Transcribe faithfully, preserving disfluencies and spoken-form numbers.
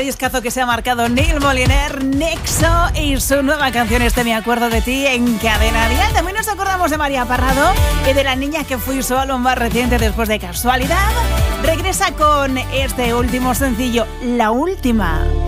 discazo que se ha marcado Neil Moliner, Nexo y su nueva canción Este Me Acuerdo de Ti en Cadena Dial. También nos acordamos de María Parrado y de La Niña que Fui, su álbum más reciente después de Casualidad. Regresa con este último sencillo, La Última.